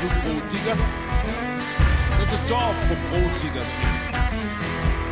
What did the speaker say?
gold digger. There's a job for gold diggers here.